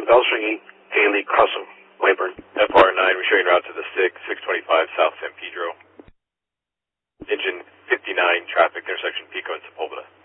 Belstringy, Haley, Crossum, Wayburn. FR9, we're showing route to the 625 South San Pedro. Engine 59, traffic, intersection Pico and Sepulveda.